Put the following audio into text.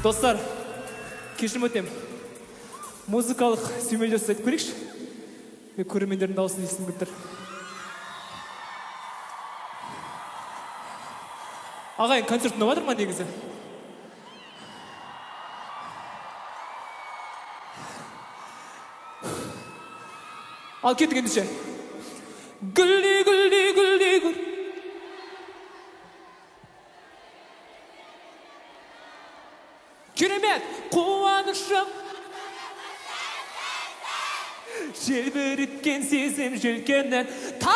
Достар, кешірім өтем. Музыкалық сүймелі жасайды көрейікші. Мен көрермендердің дауысын естігім келіп тұр. Ағайын, концерт ұнап жатыр ма негізі? Ал кеттік ендеше. Гүлді, гүлді, гүлді, гүл. Керемет, қуанышым. Желбіріткен сезім желкеннен